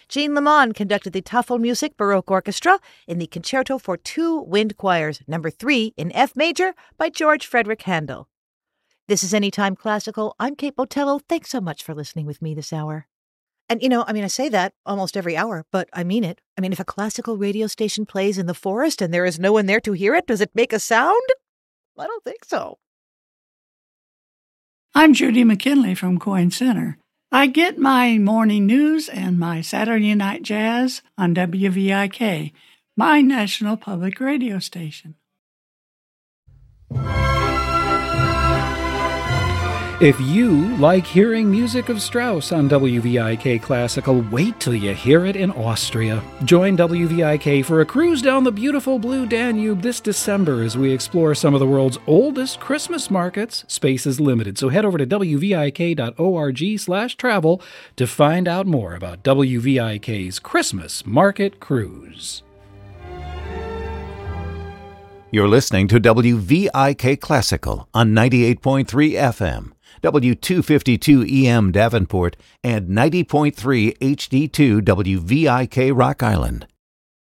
Jean Lemon conducted the Tafelmusik Baroque Orchestra in the Concerto for Two Wind Choirs, number 3 in F major by George Frederick Handel. This is Anytime Classical. I'm Kate Botello. Thanks so much for listening with me this hour. And, I say that almost every hour, but I mean it. If a classical radio station plays in the forest and there is no one there to hear it, does it make a sound? I don't think so. I'm Judy McKinley from Coyne Center. I get my morning news and my Saturday night jazz on WVIK, my national public radio station. If you like hearing music of Strauss on WVIK Classical, wait till you hear it in Austria. Join WVIK for a cruise down the beautiful blue Danube this December as we explore some of the world's oldest Christmas markets. Space is limited, so head over to wvik.org/travel to find out more about WVIK's Christmas Market Cruise. You're listening to WVIK Classical on 98.3 FM. W252 EM Davenport, and 90.3 HD2 WVIK Rock Island.